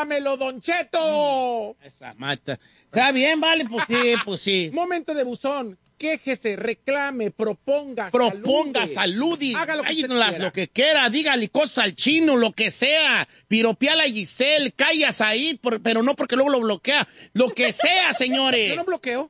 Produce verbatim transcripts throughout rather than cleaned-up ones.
¡Reclámelo, Don Cheto! Esa mata. Está bien, vale, pues sí, pues sí. Momento de buzón. Quéjese, reclame, proponga, Proponga, salude. salude, Haga lo que usted las, quiera. lo que quiera, dígale cosas al chino, lo que sea, piropeala a Giselle, callas ahí, por, pero no porque luego lo bloquea, lo que sea, señores. Yo no bloqueo.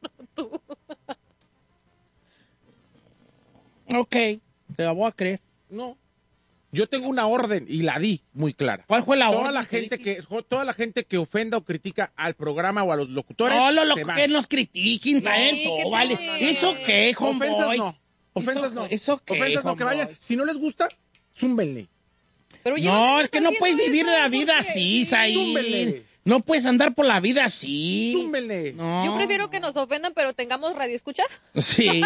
Ok, te la voy a creer. No. Yo tengo una orden y la di muy clara. ¿Cuál fue la toda orden? La gente que, toda la gente que ofenda o critica al programa o a los locutores. No, los se van. que nos critiquen, talento, ¿qué vale. tiene? ¿Eso qué, homeboys? Ofensas no. Ofensas no. ¿Eso qué, Ofensas no, que homeboys? vayan. Si no les gusta, zúmbenle. Pero ya No, no es que no estás puedes haciendo vivir eso, la vida porque- así, Saín. Zúmbele. No puedes andar por la vida así. Zúmbenle. No. Yo prefiero que nos ofendan, pero tengamos radio escuchas. Sí,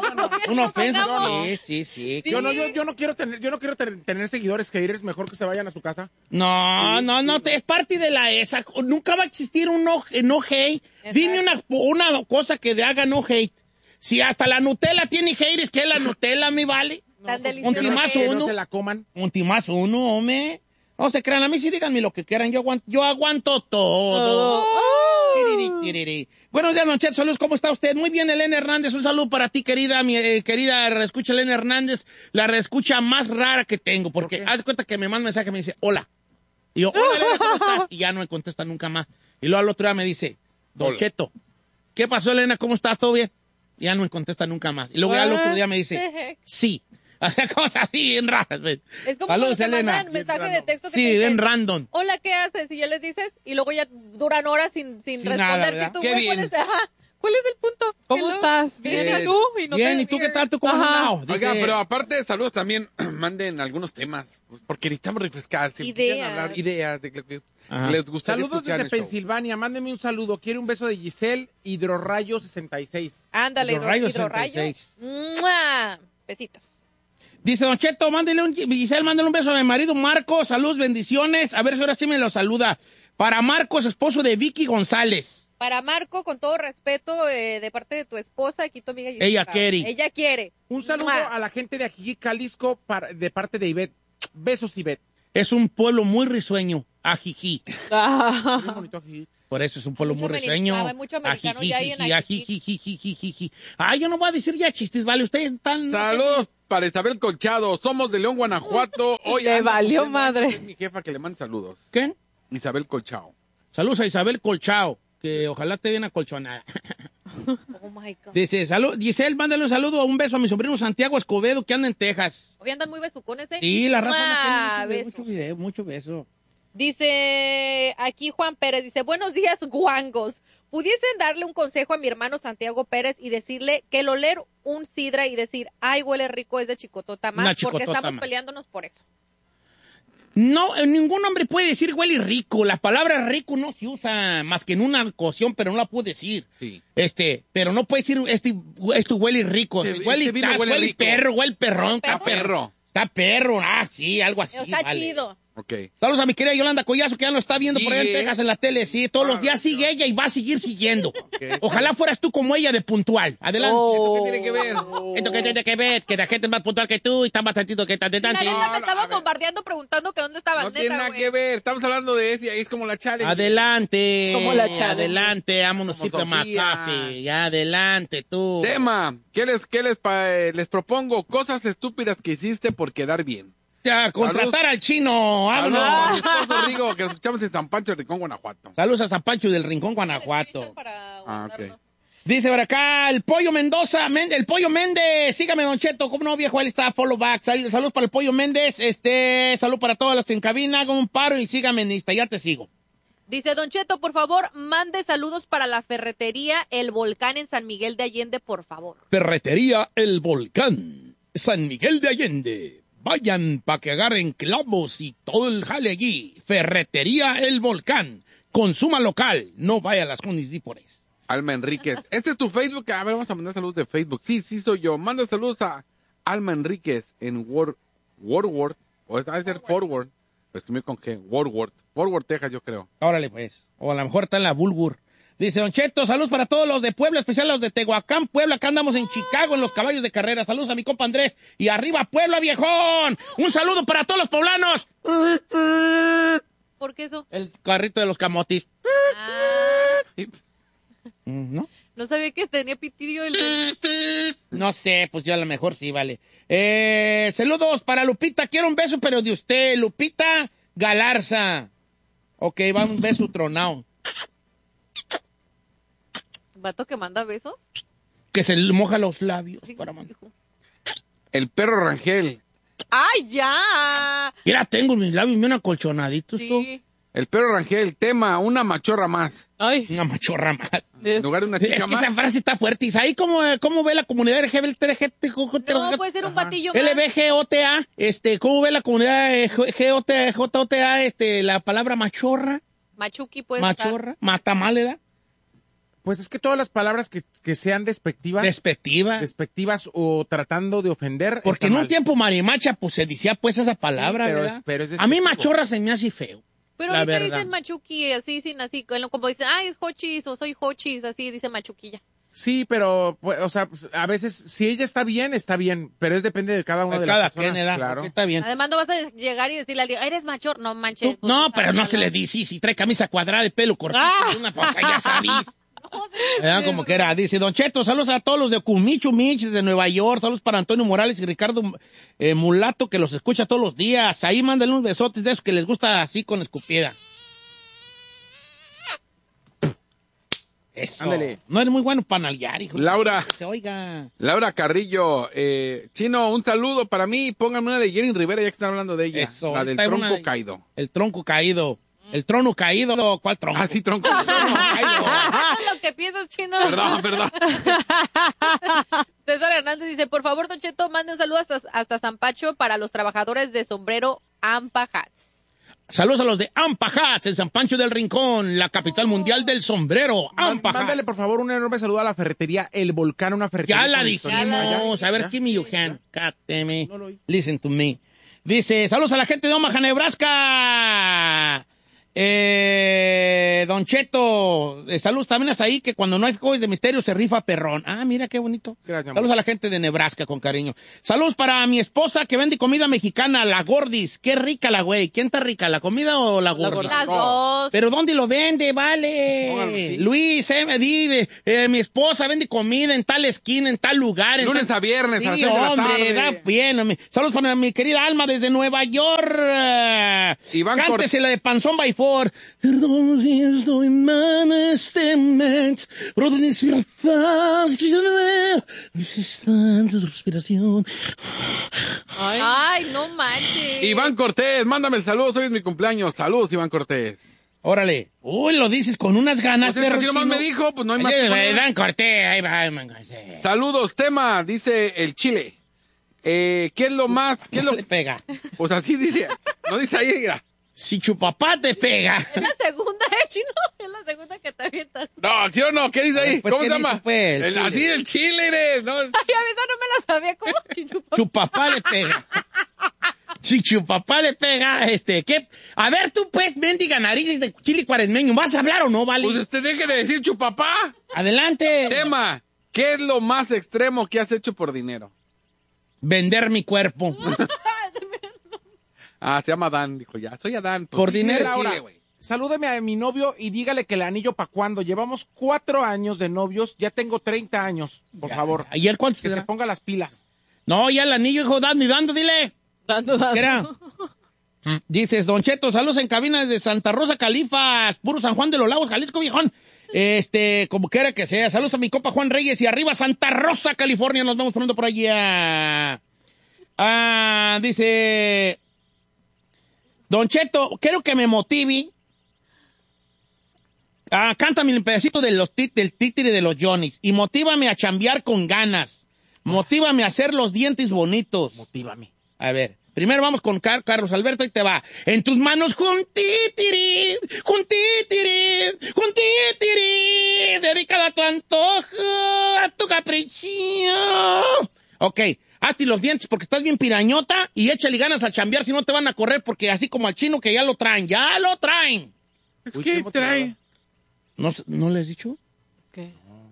una ofensa, pongamos. sí, sí, sí. Yo no, yo, yo no quiero tener, yo no quiero tener, tener seguidores haters, mejor que se vayan a su casa. No, no, no, te- es parte de la esa. Nunca va a existir un no, no hate. Dime una, una cosa que haga no hate. Si hasta la Nutella tiene haters, ¿qué es la Nutella, mi vale? Tan pues, delicioso. un timazo que es. Que uno. no se la coman. Un timazo uno, hombre. No se crean, a mí sí díganme lo que quieran, yo aguanto, yo aguanto todo. Tiriri, tiriri. Buenos días, Don Cheto, saludos, ¿cómo está usted? Muy bien, Elena Hernández, un saludo para ti, querida, mi eh, querida reescucha Elena Hernández, la reescucha más rara que tengo, porque haz de cuenta que me manda un mensaje y me dice, hola. Y yo, hola, Elena, ¿cómo estás? Y ya no me contesta nunca más. Y luego al otro día me dice, Don Hola. Cheto, ¿qué pasó, Elena? ¿Cómo estás? ¿Todo bien? Y ya no me contesta nunca más. Y luego ya al otro día me dice, sí. O sea, cosas así bien raras. ¿ves? Es como Saludos, cuando te Elena. mandan mensaje de texto que Sí, te dicen, bien random. hola, ¿qué haces? Y ya les dices, y luego ya duran horas sin, sin Sin nada, responderte. ¿verdad? Y tú, Qué güey, ¿cuál bien. es, ajá, ¿cuál es el punto? ¿Cómo Hello. estás? Bien, Bien. ¿y tú? Y no Bien, te- ¿y tú qué tal? ¿Tú cómo has Ajá. andado? Dice- Oiga, pero aparte de saludos también manden algunos temas, pues, porque necesitamos refrescar, si Ideas. quieren hablar ideas de lo que Ajá. les gustaría Saludos escuchar desde en el show. Pensilvania. Mándeme un saludo. Quiero un beso de Giselle Hidrorrayo sesenta y seis. Ándale, Hidrorrayo hidrorrayo. sesenta y seis. ¡Mua! Besitos. Dice Don Cheto, mándele un, Giselle, mándele un beso a mi marido Marcos, saludos, bendiciones, a ver si ahora sí me lo saluda. Para Marcos, esposo de Vicky González. Para Marco, con todo respeto, eh, de parte de tu esposa, aquí tu amiga Jessica. Ella quiere. Ella quiere. Un saludo ¡Mua! a la gente de Ajijic, Jalisco, para- de parte de Ivette. Besos, Ivette. Es un pueblo muy risueño, Ajijí. Ah. Muy bonito Ajijic. Por eso es un pueblo Mucho muy ameri- risueño. hay mucho americano ya ahí en Ajijiji, ajijijijiji. Ay, yo no voy a decir ya chistes, vale, ustedes están... Saludos para Isabel Colchado, somos de León, Guanajuato. Hoy Le anda valió cumpliendo madre. años, Es mi jefa que le manda saludos. ¿Quién? Isabel Colchado. Saludos a Isabel Colchao, que ojalá te bien acolchonada. Oh my God. Dice, salud, Giselle, mándale un saludo, un beso a mi sobrino Santiago Escobedo, que anda en Texas. Hoy andan muy besucones, ¿eh? Sí, la raza ¡Mua! no tiene mucho, Besos. mucho video, mucho beso. Dice aquí Juan Pérez, dice, buenos días, guangos. ¿Pudiesen darle un consejo a mi hermano Santiago Pérez y decirle que el oler un sidra y decir, ay, huele rico, es de chicotota más? Una Porque chicotota estamos más. peleándonos por eso. No, eh, ningún hombre puede decir huele rico. La palabra rico no se usa más que en una ocasión, pero no la puedo decir. Sí. Este, pero no puede decir este, esto huele rico. Este- huele, este vino tas, huele huele rico. perro, huele perrón, Está está perro. perro. Está perro, ah, sí, algo así. Está vale. chido. Ok. Saludos a mi querida Yolanda Collazo, que ya lo está viendo por ahí en Sigue. Texas en la tele, sí. Todos los días sigue ella y va a seguir siguiendo. Ojalá fueras tú como ella de puntual. Adelante. ¿Eso qué tiene que ver? Esto que tiene que ver, que la gente es más puntual que tú y está más tantito que tan de La tanto. neta no, me a estaba ver. bombardeando preguntando que dónde estaba No neta, tiene nada güey. que ver. Estamos hablando de ese, ahí es como la challenge. Adelante. Como la chava. Adelante, vámonos Como siempre más Sofía. café. Ya, adelante tú. Tema. ¿Qué les, qué les, pa- eh, les propongo? Cosas estúpidas que hiciste por quedar bien. Ya, contratar Salud. al chino, Saludos vámonos. a mi esposo Rigo, que lo escuchamos en San Pancho, Rincón, Guanajuato. Saludos a San Pancho del Rincón, Guanajuato. Para Ah, guardarlo. ok. Dice por acá, el Pollo Mendoza, Méndez, el Pollo Méndez, sígame, Don Cheto, cómo no, viejo, él está, follow back, Sal- saludos para el Pollo Méndez, este, salud para todas las en cabina, hagan un paro y sígame en Insta, ya te sigo. Dice Don Cheto, por favor, mande saludos para la ferretería El Volcán en San Miguel de Allende, por favor. Ferretería El Volcán, San Miguel de Allende. Vayan para que agarren clavos y todo el jale allí. Ferretería El Volcán. Consuma local. No vaya a las Condisípones. Alma Enríquez. Este es tu Facebook. A ver, vamos a mandar saludos de Facebook. Sí, sí soy yo. Manda saludos a Alma Enríquez en Word, Wordward. O es, ha de ser Forward. Lo escribí con G. Wordward. Wordward, Texas, yo creo. Órale, pues. O a lo mejor está en la Bulgur. Dice Don Cheto, saludos para todos los de Puebla, especial los de Tehuacán, Puebla. Acá andamos en Chicago en los caballos de carrera. Saludos a mi compa Andrés. Y arriba, Puebla, viejón. Un saludo para todos los poblanos. ¿por qué eso? El carrito de los camotis. Ah, Mm, ¿No? no sabía que tenía pitido el... No sé, pues yo a lo mejor sí, vale. Eh, saludos para Lupita. Quiero un beso, pero de usted, Lupita Galarza. Ok, va un beso tronado. ¿Vato que manda besos? Que se le moja los labios. Sí, Para man- hijo. El perro Rangel. ¡Ay, ya! Mira, tengo mis labios bien acolchonaditos, tú. Sí. El perro Rangel, tema, una machorra más. Ay. Una machorra más. En lugar de una Es chica que más. esa frase está fuerte. ¿Y ahí cómo, cómo ve la comunidad L G B T? No, puede ser un batillo más. L B G O T A, este, ¿cómo ve la comunidad G O T J O T A, este, la palabra machorra, Machuki puede machorra, matamáleda, Pues es que todas las palabras que, que sean despectivas, despectiva? despectivas o tratando de ofender. Porque está en un mal. tiempo marimacha, pues se decía pues esa palabra, Sí, pero ¿verdad? es- pero es A mí despectivo. machorra se me hace feo. Pero la ahorita verdad. dicen machuki, así, sin así, como como dicen, ay, es hochis o soy hochis, así dice machuquilla. Sí, pero, pues, o sea, pues, a veces, si ella está bien, está bien, pero es depende de cada una de Cada las personas. quien edad, claro. ok, está bien. Además, no vas a llegar y decirle a alguien, eres machor, no manches. Tú- pues, no, está pero no mal, se le dice, sí, si trae camisa cuadrada de pelo cortito, Ah. una cosa, ya sabes. ¿Verdad? Como que era. Dice, Don Cheto, saludos a todos los de Cumichu Mich, desde Nueva York. Saludos para Antonio Morales y Ricardo eh, Mulato, que los escucha todos los días. Ahí mándale unos besotes de esos que les gusta así con escupida. Eso. Ándale. No eres muy bueno para nalguear, hijo. Laura. Que se oiga. Laura Carrillo, eh, Chino, un saludo para mí. Pónganme una de Jenny Rivera, ya que están hablando de ella. Eso. La del Esta es tronco una de- caído. El tronco caído. El trono caído. ¿Cuál tronco? Ah, sí, tronco. El trono caído. Lo que piensas, chino. Perdón, perdón. César Hernández dice, por favor, Don Cheto, mande un saludo hasta, hasta San Pacho para los trabajadores de sombrero Ampa Hats. Saludos a los de Ampa Hats, en San Pancho del Rincón, la capital mundial del sombrero. Ampa Hats. Mándale, por favor, un enorme saludo a la ferretería El Volcán, una ferretería. Ya la con dijimos. historia. A ver, ¿Ya? give me your hand. God damn it. No lo oí. Listen to me. Dice, saludos a la gente de Omaha, Nebraska. Eh, Don Cheto, eh, saludos también a ahí que cuando no hay juegos de misterio se rifa perrón. Ah, mira qué bonito. Gracias, amor. Saludos a la gente de Nebraska con cariño. Saludos para mi esposa que vende comida mexicana, la Gordis. Qué rica la güey. ¿Quién está rica, la comida o la Gordis? Las dos. Pero ¿dónde lo vende? Vale. Póngalo, sí. Luis, eh, me di, eh, mi esposa vende comida en tal esquina, en tal lugar. En Lunes tal- a viernes, Sí, a las seis de la hombre, tarde. da bien. hombre. Saludos para mi querida Alma desde Nueva York. Iván Cántese la de Panzón by Four. Perdón si estoy mal este mes, pero de mis firmas quisiera ver tu respiración. Ay, no manches. Iván Cortés, mándame el saludo, hoy es mi cumpleaños. Saludos, Iván Cortés. Órale. Uy, lo dices con unas ganas, Pues es que perro así nomás chino. me dijo, pues no hay más Ay, que ay, poner. Dan Cortés, ahí va, Iván Cortés. Saludos, tema, dice el Chile. Eh, ¿Qué es lo más? ¿Qué es lo? Le pega. Pues así dice. No dice ahí, mira. Si chupapá te pega. Es la segunda, ¿eh, chino? Es la segunda que te avientas. No, ¿sí o no? ¿Qué dice ahí? Pues, ¿Cómo ¿qué se dice, llama? pues, el El- Chile? así el Chile, eres, ¿no? Ay, a mí esa no me la sabía. ¿Cómo? Chichupa. Chupapá le pega. Si chupapá le pega, este, ¿qué? A ver, tú pues, mendiga narices de chile cuaresmeño, ¿vas a hablar o no, vale? Pues usted deje de decir chupapá. Adelante. Tema, ¿qué es lo más extremo que has hecho por dinero? Vender mi cuerpo. Ah, se llama Adán, dijo ya. Soy Adán. Pues, Por dice dinero, el Laura, Chile, güey. salúdeme a mi novio y dígale que el anillo pa' cuando. Llevamos cuatro años de novios, ya tengo treinta años, por favor. ¿Ayer cuántos Que se tendrá? ponga las pilas. No, ya el anillo, hijo, dando y dando, dile. Dando, dando. ¿Qué era? Dices, Don Cheto, saludos en cabina desde Santa Rosa, Califas, puro San Juan de los Lagos, Jalisco, viejón. Este, como quiera que sea. Saludos a mi copa Juan Reyes y arriba Santa Rosa, California. Nos vemos pronto por allá. Ah, dice... Don Cheto, quiero que me motive. Ah, cántame un pedacito de los tit- del títere de los Johnnies y motívame a chambear con ganas. Motívame a hacer los dientes bonitos. Motívame. A ver, primero vamos con Car- Carlos Alberto y te va. En tus manos, juntitiri, juntitiri, juntitiri, dedicada a tu antojo, a tu capricho. Ok, hazte los dientes porque estás bien pirañota y échale ganas a chambear si no te van a correr porque así como al chino que ya lo traen, ya lo traen. Es Uy, que qué motivado. trae. ¿No, ¿no le has dicho? ¿Qué?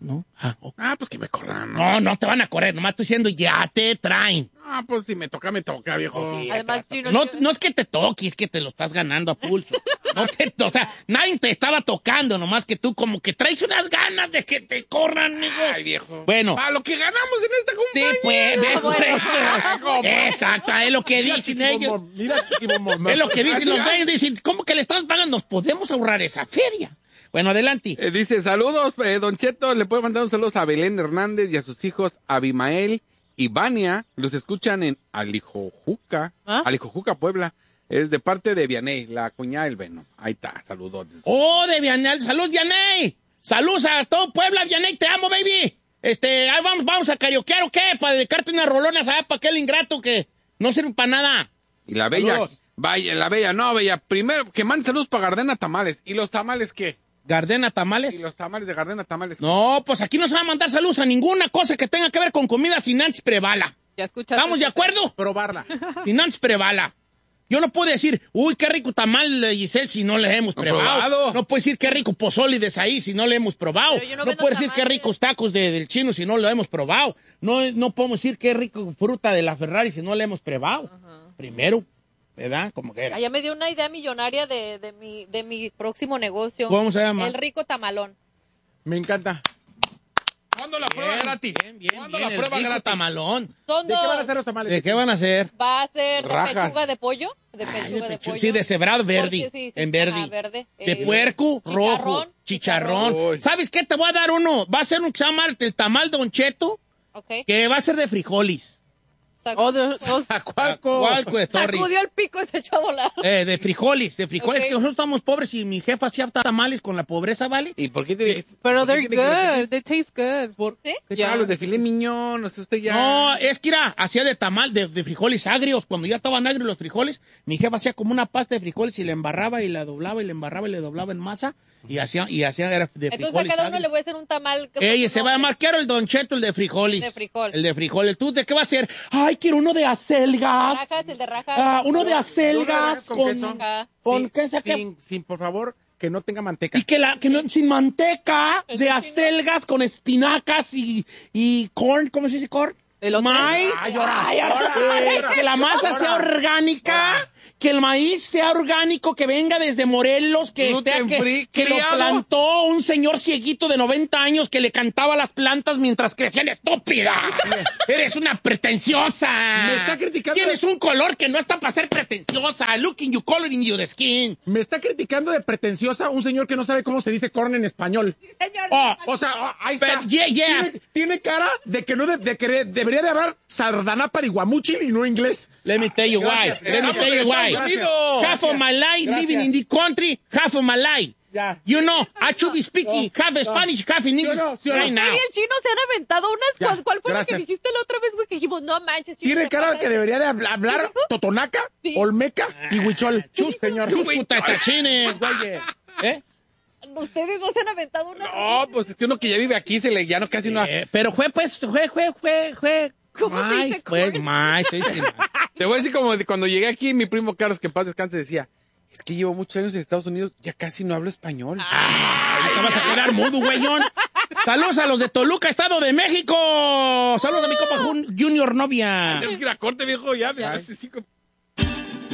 No. Ah, ok. Ah, pues que me corran. No, no te van a correr, nomás estoy diciendo ya te traen. Ah, pues si me toca, me toca, viejo. Oh, sí. Además, Gino, No, yo- no es que te toque, es que te lo estás ganando a pulso. No te, o sea, nadie te estaba tocando, nomás que tú como que traes unas ganas de que te corran, amigo. Ay, viejo. Bueno. A lo que ganamos en esta Sí, compañía. pues, ves por Ah, eso. ¿cómo? Exacto, es lo que dicen ellos. Mira, chiquibombón. Es lo que dicen Así, los ah. dueños, dicen, ¿cómo que le están pagando? Nos podemos ahorrar esa feria. Bueno, adelante. Eh, dice, saludos, eh, Don Cheto, le puede mandar un saludo a Belén Hernández y a sus hijos Abimael y Vania. Los escuchan en Alijojuca, ¿Ah? Alijojuca, Puebla. Es de parte de Vianey, la cuñada del Veno. Ahí está, saludos. Oh, de Vianey. Salud, Vianey. Saludos a todo Puebla, Vianey. Te amo, baby. Este, ahí vamos, vamos a karaokear o qué, para dedicarte unas rolonas, ¿sabes? Para aquel ingrato que no sirve para nada. Y la bella, Saludos. vaya, la bella, no, bella. Primero, que mande saludos para Gardena Tamales. ¿Y los tamales qué? Gardena Tamales. ¿Y los tamales de Gardena Tamales qué? No, pues aquí no se va a mandar saludos a ninguna cosa que tenga que ver con comida sin antes prevala. Ya escuchaste. ¿Estamos de acuerdo? Probarla. Sin antes prevala. Yo no puedo decir, uy, qué rico tamal, eh, Giselle, si no le hemos No, probado. probado. No puedo decir qué rico pozole de ahí si no le hemos probado. Pero yo no No, vendo puedo decir qué tamales. ricos tacos de- del chino si no lo hemos probado. No, no podemos decir qué rico fruta de la Ferrari si no le hemos probado. Primero, ¿verdad? Como que era. Allá me dio una idea millonaria de, de, mi, de mi próximo negocio. ¿Cómo se llama? El rico tamalón. Me encanta. ¿Cuándo la prueba gratis? Bien, bien, ¿Cuándo bien, la el prueba rico gratis? tamalón. Son ¿De qué dos. van a hacer los tamales? ¿De qué van a hacer? Va a ser de Rajas. pechuga de pollo. De pechuga Ay, de, de pechuga. pollo. Sí, deshebrado verde. Porque sí, sí, en verde. ajá, verde. De Eh, puerco, chicharrón, rojo. Chicharrón. Uy. ¿Sabes qué? Te voy a dar uno. Va a ser un tamal, el tamal Don Cheto, Ok. que va a ser de frijoles. Sac- Oh, de- oh, Acualco. Cualco de Torres. Sacudió el pico y se echó a volar. Eh, de frijoles, de frijoles, Ok. que nosotros estamos pobres y mi jefa hacía tamales con la pobreza, ¿vale? ¿Y por qué te dijiste? pero por qué they're tiene que repetir? good. They taste good. Por... ¿Sí? Ah, Ya. los de filé miñón, no sé usted ya. No, es que era, hacía de tamal, de, de frijoles agrios. Cuando ya estaban agrios los frijoles, mi jefa hacía como una pasta de frijoles y la embarraba y la doblaba y la embarraba y le doblaba en masa y hacía, y hacía era de Entonces a frijoles cada uno agrios. le voy a hacer un tamal. que Ey, con se su va a nombre. llamar, quiero el Don Cheto, el de frijoles. De frijol. El de frijoles. ¿Tú de qué va a ser? Ay, quiero uno de acelgas. Rajas, el de rajas. Ah, uno de Uno de acelgas rajas con con, queso. Ajá. con Sin- queso que- sin, sin, por favor, que no tenga manteca. y que la que no, sin manteca, de acelgas con espinacas y, y corn, ¿cómo se dice corn? Elote. Maíz. Ay, ahora, Ay, ahora, eh, ahora, que la masa ahora. sea orgánica, que el maíz sea orgánico, que venga desde Morelos, que, Gluten sea que, free, que lo criado. plantó un señor cieguito de noventa años que le cantaba a las plantas mientras crecían. ¡Estúpida! Eres una pretenciosa. Me está criticando. Tienes un color que no está para ser pretenciosa. Looking you color in your skin. Me está criticando de pretenciosa un señor que no sabe cómo se dice corn en español. Oh, O sea, ah, ahí Pero, está. yeah, yeah. Tiene, tiene cara de que no de, de que debería de hablar sardanaparihuamuchil y no inglés. let me tell you why. Gracias. Let me tell you why. Gracias. Half of my life Gracias. living in the country, half of my life. Ya. You know, I should be speaking No, half no. Spanish, half in ¿Sí o English no? ¿Sí o no? right Usted now. y el chino se han aventado unas. Ya, ¿Cuál, cuál fue gracias. lo que dijiste la otra vez, güey? Que dijimos, no manches, chino. Tiene te cara pasas. que debería de hablar, hablar totonaca, Sí. olmeca y huichol. Chus, señor. Puta tachines, güey. ¿Eh? Ustedes no se han aventado una. No, pues es que uno que ya vive aquí se le ya no casi no. Eh, pero fue, pues, fue, fue, fue, fue. ¿Cómo se Mais, dice pues, corn? mais, sí, sí. Te voy a decir como de cuando llegué aquí, mi primo Carlos, que en paz descanse, decía, es que llevo muchos años en Estados Unidos, ya casi no hablo español. Ay, te vas a quedar mudo, güeyón. Saludos a los de Toluca, Estado de México. Saludos a mi compa Jun- Junior Novia. Tienes que ir a corte, viejo, ya. de hace cinco-